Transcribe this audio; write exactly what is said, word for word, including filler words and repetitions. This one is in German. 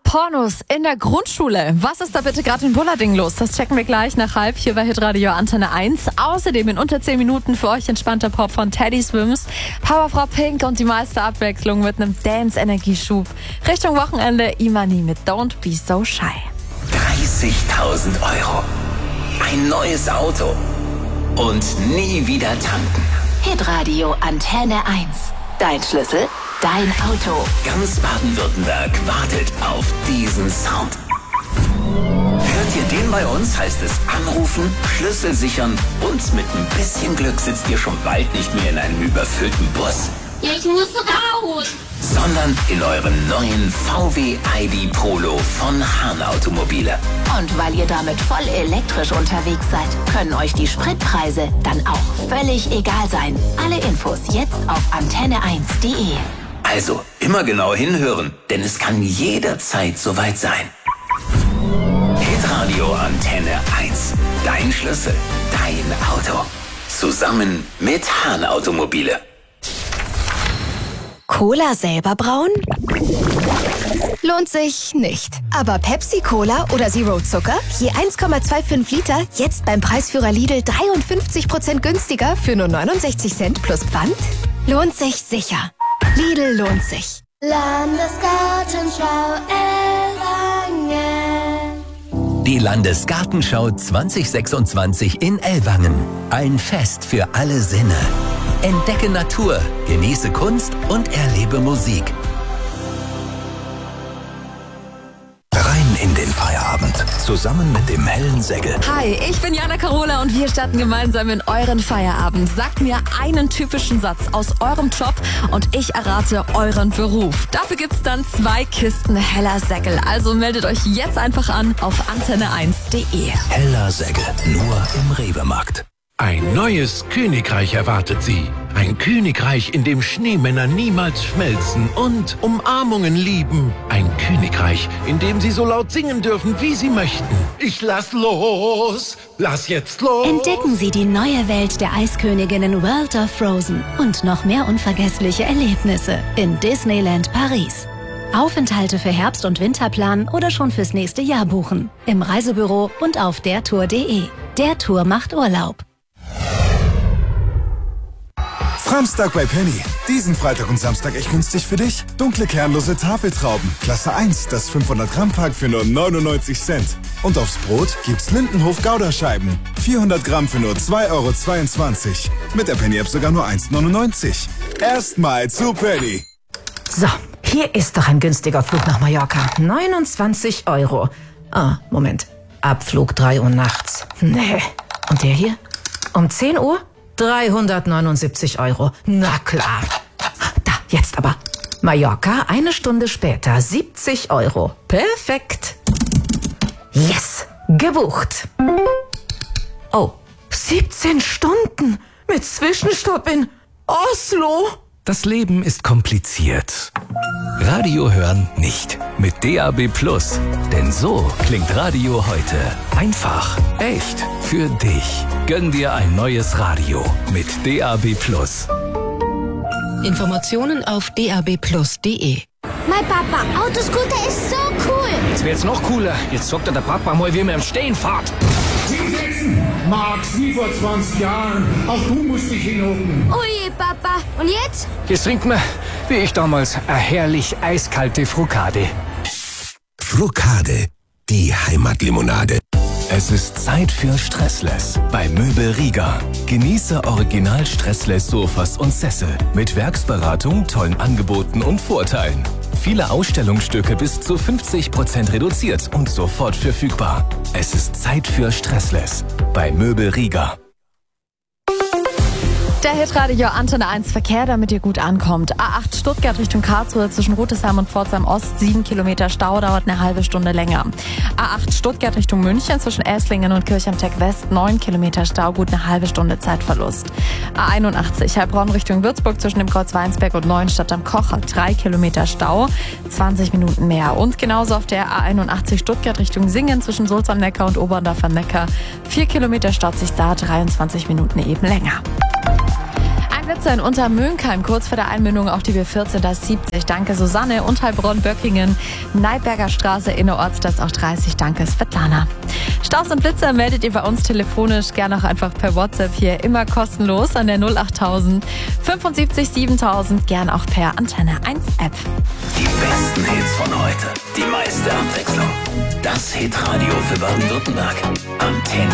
Pornos in der Grundschule. Was ist da bitte gerade in Bullarding los? Das checken wir gleich nach halb hier bei Hitradio Antenne eins. Außerdem in unter zehn Minuten für euch entspannter Pop von Teddy Swims, Powerfrau Pink und die meiste Abwechslung mit einem Dance-Energieschub. Richtung Wochenende Imani mit Don't Be So Shy. dreißigtausend Euro. Ein neues Auto. Und nie wieder tanken. Hitradio Antenne eins. Dein Schlüssel, dein Auto. Ganz Baden-Württemberg wartet auf diesen Sound. Hört ihr den bei uns, heißt es anrufen, Schlüssel sichern und mit ein bisschen Glück sitzt ihr schon bald nicht mehr in einem überfüllten Bus. Ich muss raus! Sondern in eurem neuen V W I D Polo von Hahn Automobile. Und weil ihr damit voll elektrisch unterwegs seid, können euch die Spritpreise dann auch völlig egal sein. Alle Infos jetzt auf antenne eins punkt de. Also immer genau hinhören, denn es kann jederzeit soweit sein. Hitradio Antenne eins. Dein Schlüssel, dein Auto. Zusammen mit Hahn Automobile. Cola selber brauen? Lohnt sich nicht. Aber Pepsi-Cola oder Zero Zucker? Je eins Komma fünfundzwanzig Liter, jetzt beim Preisführer Lidl dreiundfünfzig Prozent günstiger für nur neunundsechzig Cent plus Pfand? Lohnt sich sicher. Lidl lohnt sich. Landesgartenschau Ellwangen. Die Landesgartenschau zwanzig sechsundzwanzig in Ellwangen. Ein Fest für alle Sinne. Entdecke Natur, genieße Kunst und erlebe Musik. Rein in den Feierabend, zusammen mit dem hellen Sägel. Hi, ich bin Jana Carola und wir starten gemeinsam in euren Feierabend. Sagt mir einen typischen Satz aus eurem Job und ich errate euren Beruf. Dafür gibt's dann zwei Kisten heller Sägel. Also meldet euch jetzt einfach an auf antenne eins punkt de. Heller Sägel, nur im Rewe-Markt. Ein neues Königreich erwartet Sie. Ein Königreich, in dem Schneemänner niemals schmelzen und Umarmungen lieben. Ein Königreich, in dem Sie so laut singen dürfen, wie Sie möchten. Ich lass los, lass jetzt los. Entdecken Sie die neue Welt der Eisköniginnen World of Frozen und noch mehr unvergessliche Erlebnisse in Disneyland Paris. Aufenthalte für Herbst- und Winterplan oder schon fürs nächste Jahr buchen. Im Reisebüro und auf dertour punkt de. Der Tour macht Urlaub. Samstag bei Penny. Diesen Freitag und Samstag echt günstig für dich. Dunkle kernlose Tafeltrauben. Klasse eins, das fünfhundert Gramm Pack für nur neunundneunzig Cent. Und aufs Brot gibt's Lindenhof Gouda-Scheiben. vierhundert Gramm für nur zwei Euro zweiundzwanzig. Mit der Penny-App sogar nur eins neunundneunzig. Erstmal zu Penny. So, hier ist doch ein günstiger Flug nach Mallorca. neunundzwanzig Euro. Ah, Moment. Abflug drei Uhr nachts. Nee. Und der hier? Um zehn Uhr? dreihundertneunundsiebzig Euro. Na klar. Da, jetzt aber. Mallorca, eine Stunde später, siebzig Euro. Perfekt. Yes, gebucht. Oh, siebzehn Stunden mit Zwischenstopp in Oslo. Das Leben ist kompliziert. Radio hören nicht. Mit D A B Plus. Denn so klingt Radio heute. Einfach, echt, für dich. Gönn dir ein neues Radio mit D A B Plus. Informationen auf d a b plus punkt de. Mein Papa, Autoscooter ist so cool. Jetzt wird's noch cooler. Jetzt sagt er der Papa mal, wie man im Stehen fährt. Hinsetzen! Max, wie vor zwanzig Jahren. Auch du musst dich hinhocken. Ui, Papa. Und jetzt? Jetzt trinkt man, wie ich damals, eine herrlich eiskalte Frucade. Frucade, die Heimatlimonade. Es ist Zeit für Stressless bei Möbel Rieger. Genieße original Stressless Sofas und Sessel mit Werksberatung, tollen Angeboten und Vorteilen. Viele Ausstellungsstücke bis zu fünfzig Prozent reduziert und sofort verfügbar. Es ist Zeit für Stressless bei Möbel Rieger. Der Hitradio Antenne eins Verkehr, damit ihr gut ankommt. A acht Stuttgart Richtung Karlsruhe zwischen Rüdesheim und Pforzheim Ost, sieben Kilometer Stau, dauert eine halbe Stunde länger. A acht Stuttgart Richtung München zwischen Esslingen und Kirchheim-Tech West, neun Kilometer Stau, gut eine halbe Stunde Zeitverlust. A einundachtzig Heilbronn Richtung Würzburg zwischen dem Kreuz Weinsberg und Neuenstadt am Kocher, drei Kilometer Stau, zwanzig Minuten mehr. Und genauso auf der A einundachtzig Stuttgart Richtung Singen zwischen Sulz am Neckar und Oberndorf am Neckar, vier Kilometer staut sich da, dreiundzwanzig Minuten eben länger. Blitze in Untermöhnkeim, kurz vor der Einmündung auf die B vierzehn, das siebzig. Danke Susanne. Und Heilbronn, Böckingen, Neiberger Straße innerorts, das auch dreißig. Danke Svetlana. Staus und Blitze meldet ihr bei uns telefonisch, gerne auch einfach per WhatsApp hier, immer kostenlos an der null achttausend fünfundsiebzig siebentausend, gern auch per Antenne eins App. Die besten Hits von heute, die meiste Abwechslung. Das Hitradio für Baden-Württemberg. Antenne